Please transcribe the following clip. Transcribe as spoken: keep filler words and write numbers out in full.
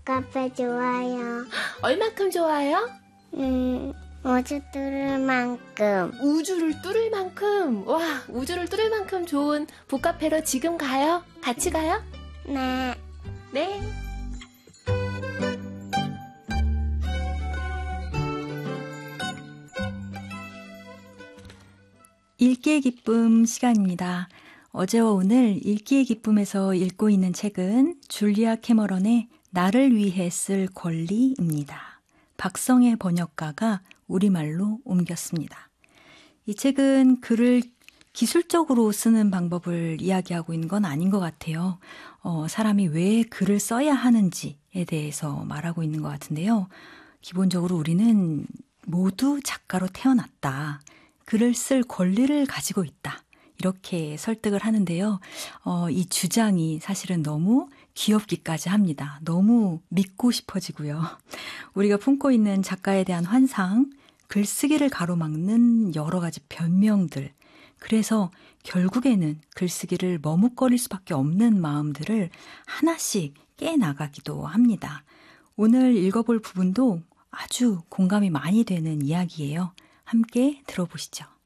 북카페 좋아요. 얼만큼 좋아요? 음, 우주 뚫을 만큼. 우주를 뚫을 만큼. 와, 우주를 뚫을 만큼 좋은 북카페로 지금 가요? 같이 가요? 네. 네. 읽기의 기쁨 시간입니다. 어제와 오늘 읽기의 기쁨에서 읽고 있는 책은 줄리아 캐머런의 나를 위해 쓸 권리입니다. 박성애 번역가가 우리말로 옮겼습니다. 이 책은 글을 기술적으로 쓰는 방법을 이야기하고 있는 건 아닌 것 같아요. 어, 사람이 왜 글을 써야 하는지에 대해서 말하고 있는 것 같은데요. 기본적으로 우리는 모두 작가로 태어났다. 글을 쓸 권리를 가지고 있다. 이렇게 설득을 하는데요. 어, 이 주장이 사실은 너무 귀엽기까지 합니다. 너무 믿고 싶어지고요. 우리가 품고 있는 작가에 대한 환상, 글쓰기를 가로막는 여러 가지 변명들, 그래서 결국에는 글쓰기를 머뭇거릴 수밖에 없는 마음들을 하나씩 깨나가기도 합니다. 오늘 읽어볼 부분도 아주 공감이 많이 되는 이야기예요. 함께 들어보시죠.